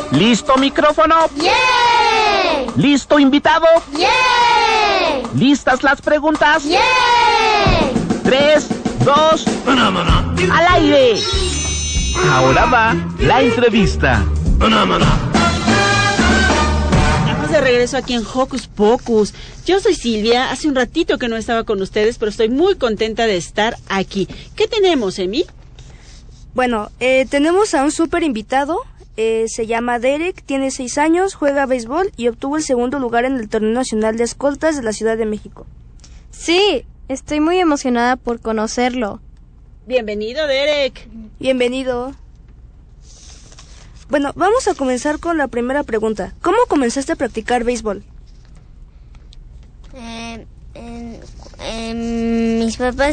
¿Listo micrófono? ¡Yeah! ¿Listo invitado? ¡Yeah! ¿Listas las preguntas? ¡Yeah! 3, 2, ¡al aire! Ahora va la entrevista. Estamos de regreso aquí en Hocus Pocus. Yo soy Silvia, hace un ratito que no estaba con ustedes, pero estoy muy contenta de estar aquí. ¿Qué tenemos, Emi? Bueno, tenemos a un súper invitado, se llama Derek, tiene 6 años, juega béisbol y obtuvo el segundo lugar en el Torneo Nacional de Escoltas de la Ciudad de México. Sí, estoy muy emocionada por conocerlo. Bienvenido, Derek. Bienvenido. Bueno, vamos a comenzar con la primera pregunta. ¿Cómo comenzaste a practicar béisbol? Mis papás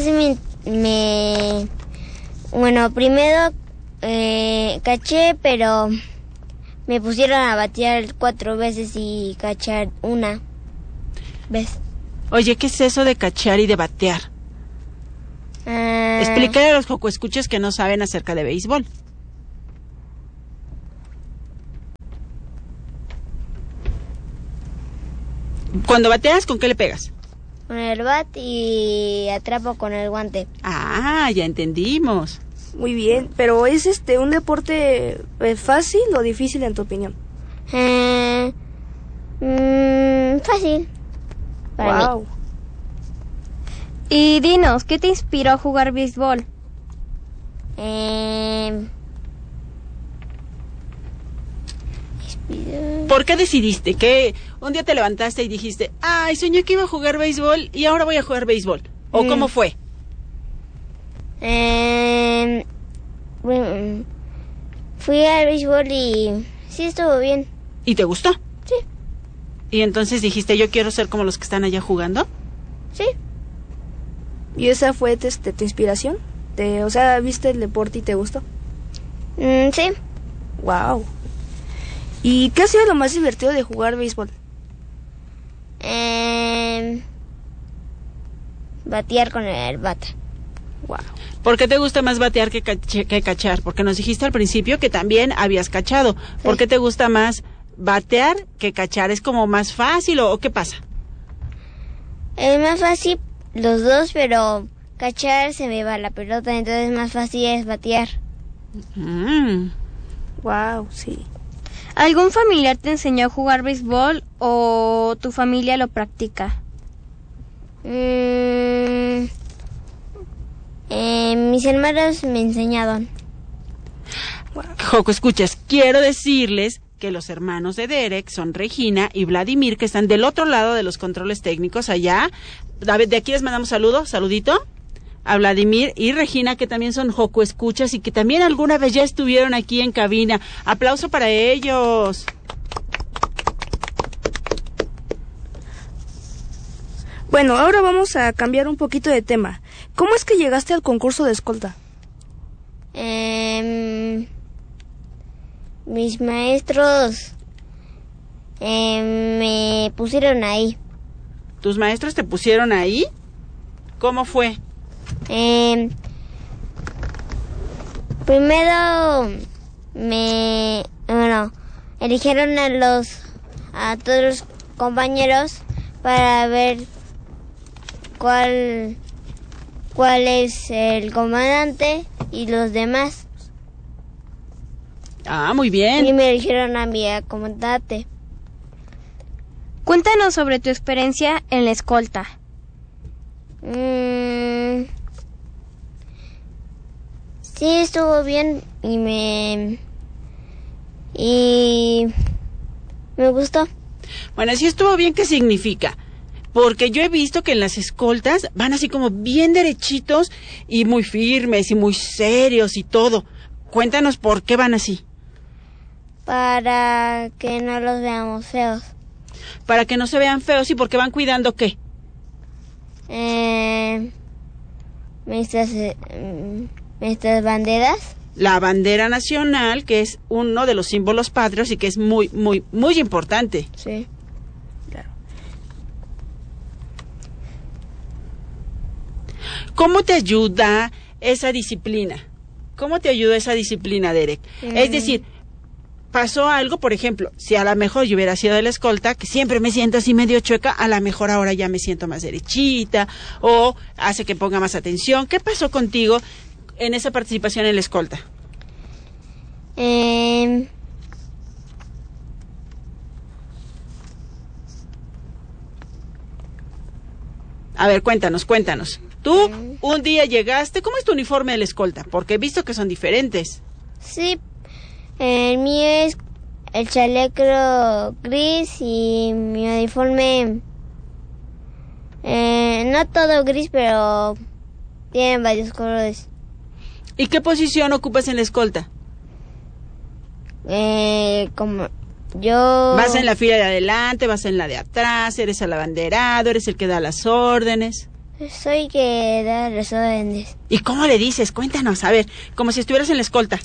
Bueno, primero caché, pero me pusieron a batear 4 veces y cachar 1 vez. Oye, ¿qué es eso de cachear y de batear? Explícale a los jocoescuchas que no saben acerca de béisbol. Cuando bateas, ¿con qué le pegas? Con el bat y atrapo con el guante. Ah, ya entendimos. Muy bien, pero ¿es un deporte fácil o difícil en tu opinión? Fácil. Para mí. Y dinos, ¿qué te inspiró a jugar béisbol? ¿Por qué decidiste? ¿Que un día te levantaste y dijiste, ay, soñé que iba a jugar béisbol y ahora voy a jugar béisbol? ¿O cómo fue? Bueno, fui al béisbol y sí estuvo bien. ¿Y te gustó? Sí. ¿Y entonces dijiste, yo quiero ser como los que están allá jugando? Sí. ¿Y esa fue tu inspiración? O sea, ¿viste el deporte y te gustó? Sí. Wow. ¿Y qué ha sido lo más divertido de jugar béisbol? Batear con el bat. Wow. ¿Por qué te gusta más batear que cachar? Porque nos dijiste al principio que también habías cachado. ¿Por qué te gusta más batear que cachar? ¿Es como más fácil o qué pasa? Es más fácil los dos, pero cachar se me va la pelota, entonces más fácil es batear. Wow, sí. ¿Algún familiar te enseñó a jugar béisbol o tu familia lo practica? Mis hermanos me enseñaron. Joco, escuchas, quiero decirles que los hermanos de Derek son Regina y Vladimir, que están del otro lado de los controles técnicos allá. David, de aquí les mandamos saludito a Vladimir y Regina, que también son Joco escuchas y que también alguna vez ya estuvieron aquí en cabina. Aplauso para ellos. Bueno, ahora vamos a cambiar un poquito de tema. ¿Cómo es que llegaste al concurso de escolta? Mis maestros me pusieron ahí. ¿Tus maestros te pusieron ahí? ¿Cómo fue? Primero eligieron a todos los compañeros para ver cuál es el comandante y los demás. Ah, muy bien. Y me eligieron a mi comandante. Cuéntanos sobre tu experiencia en la escolta. Sí, estuvo bien y me gustó. Bueno, si estuvo bien, ¿qué significa? Porque yo he visto que en las escoltas van así como bien derechitos y muy firmes y muy serios y todo. Cuéntanos por qué van así. Para que no los veamos feos. Para que no se vean feos y porque van cuidando ¿qué? Nuestras banderas. La bandera nacional, que es uno de los símbolos patrios y que es muy, muy, muy importante. Sí. Claro. ¿Cómo te ayuda esa disciplina? ¿Cómo te ayuda esa disciplina, Derek? Es decir, pasó algo, por ejemplo, si a lo mejor yo hubiera sido de la escolta, que siempre me siento así medio chueca, a lo mejor ahora ya me siento más derechita, o hace que ponga más atención. ¿Qué pasó contigo en esa participación en la escolta? A ver, cuéntanos. Tú un día llegaste, ¿cómo es tu uniforme de la escolta? Porque he visto que son diferentes. Sí, el mío es el chaleco gris y mi uniforme, no todo gris, pero tiene varios colores. ¿Y qué posición ocupas en la escolta? Como yo... ¿Vas en la fila de adelante, vas en la de atrás, eres el abanderado, eres el que da las órdenes? Soy que da las órdenes. ¿Y cómo le dices? Cuéntanos, a ver, como si estuvieras en la escolta.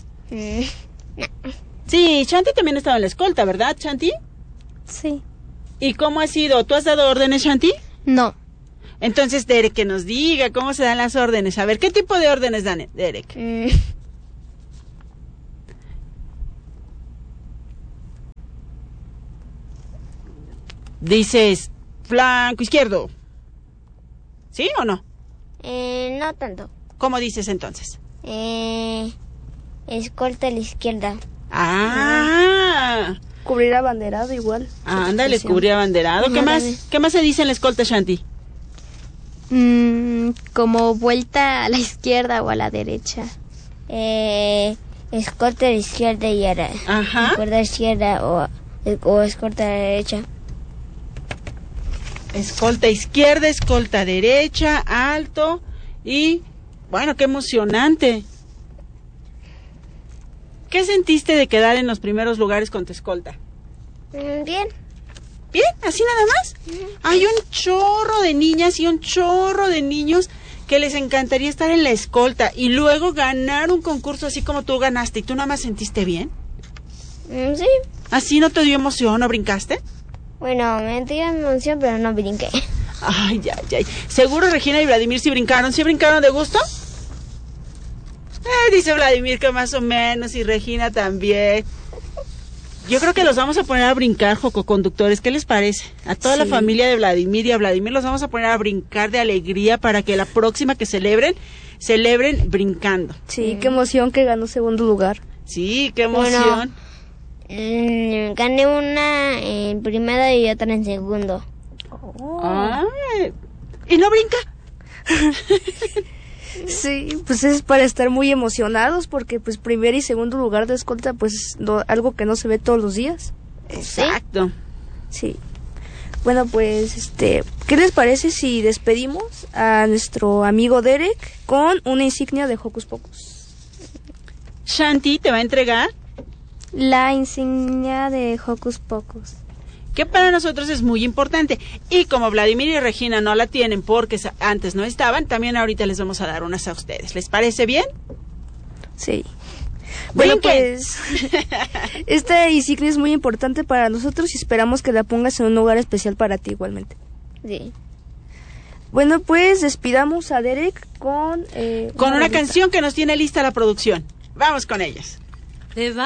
Sí, Shanti también estaba en la escolta, ¿verdad, Shanti? Sí. ¿Y cómo ha sido? ¿Tú has dado órdenes, Shanti? No. Entonces, Derek, que nos diga cómo se dan las órdenes. A ver, ¿qué tipo de órdenes dan, Derek? Dices, flanco izquierdo. ¿Sí o no? No tanto. ¿Cómo dices entonces? Escolta a la izquierda. Ah. Cubrir abanderado igual. Ándale, cubrir abanderado. ¿Qué más? ¿Qué más se dice en la escolta, Shanti? Como vuelta a la izquierda o a la derecha. Escolta a la izquierda y ahora. Ajá. Escolta a la izquierda o escolta a la derecha. Escolta izquierda, escolta derecha, alto y... Bueno, qué emocionante. ¿Qué sentiste de quedar en los primeros lugares con tu escolta? Bien. ¿Bien? ¿Así nada más? Hay un chorro de niñas y un chorro de niños que les encantaría estar en la escolta y luego ganar un concurso así como tú ganaste. ¿Y tú nada más sentiste bien? Sí. ¿Así no te dio emoción o brincaste? Bueno, me dio emoción, pero no brinqué. Ay. ¿Seguro Regina y Vladimir sí brincaron? ¿Sí brincaron de gusto? Dice Vladimir que más o menos y Regina también. Yo creo que los vamos a poner a brincar, jococonductores. ¿Qué les parece? A toda la familia de Vladimir y a Vladimir los vamos a poner a brincar de alegría para que la próxima que celebren brincando. Sí, qué emoción que ganó segundo lugar. Sí, qué emoción. Bueno, gané una en primero y otra en segundo. Ay, ¿y no brinca? Sí, pues es para estar muy emocionados porque pues primer y segundo lugar de escolta pues algo que no se ve todos los días. Exacto. Sí. Bueno, pues ¿qué les parece si despedimos a nuestro amigo Derek con una insignia de Hocus Pocus? Shanti te va a entregar la insignia de Hocus Pocus, que para nosotros es muy importante. Y como Vladimir y Regina no la tienen porque antes no estaban, también ahorita les vamos a dar unas a ustedes. ¿Les parece bien? Sí. Bueno, Brinquen. pues esta insignia es muy importante para nosotros y esperamos que la pongas en un lugar especial para ti igualmente. Sí. Bueno, pues despidamos a Derek con una canción que nos tiene lista la producción. Vamos con ellas.